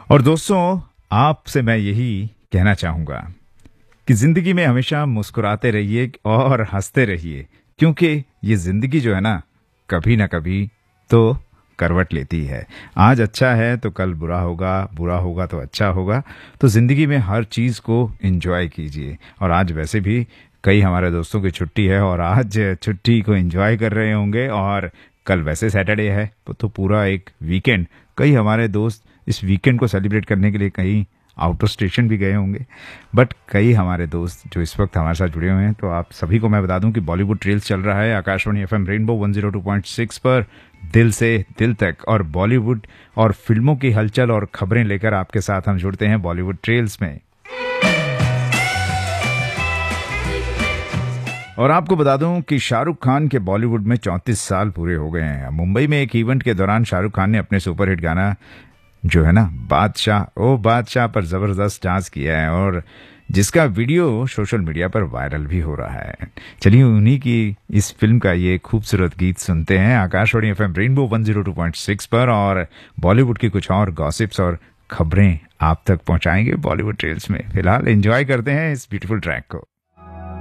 और दोस्तों, आपसे मैं यही कहना चाहूँगा कि ज़िंदगी में हमेशा मुस्कुराते रहिए और हँसते रहिए, क्योंकि ये ज़िंदगी जो है ना, कभी ना कभी तो करवट लेती है। आज अच्छा है तो कल बुरा होगा तो अच्छा होगा। तो ज़िंदगी में हर चीज़ को एंजॉय कीजिए। और आज वैसे भी कई हमारे दोस्तों की छुट्टी है और आज छुट्टी को एंजॉय कर रहे होंगे, और कल वैसे सैटरडे है तो पूरा एक वीकेंड। कई हमारे दोस्त इस वीकेंड को सेलिब्रेट करने के लिए कहीं आउट ऑफ स्टेशन भी गए होंगे। बट कई हमारे दोस्त जो इस वक्त हमारे साथ जुड़े हुए हैं, तो आप सभी को मैं बता दूं कि बॉलीवुड ट्रेल्स चल रहा है आकाशवाणी एफएम रेनबो 102.6 पर, दिल से दिल तक। और बॉलीवुड और फिल्मों की हलचल और खबरें लेकर आपके साथ हम जुड़ते हैं बॉलीवुड ट्रेल्स में। और आपको बता दूं कि शाहरुख खान के बॉलीवुड में 34 साल पूरे हो गए हैं। मुंबई में एक इवेंट के दौरान शाहरुख खान ने अपने सुपरहिट गाना जो है ना बादशाह पर जबरदस्त डांस किया है, और जिसका वीडियो सोशल मीडिया पर वायरल भी हो रहा है। चलिए उन्हीं की इस फिल्म का ये खूबसूरत गीत सुनते हैं आकाशवाणी एफएम रेनबो 102.6 पर, और बॉलीवुड की कुछ और गॉसिप्स और खबरें आप तक पहुंचाएंगे बॉलीवुड ट्रेल्स में। फिलहाल एंजॉय करते हैं इस ब्यूटीफुल ट्रैक को।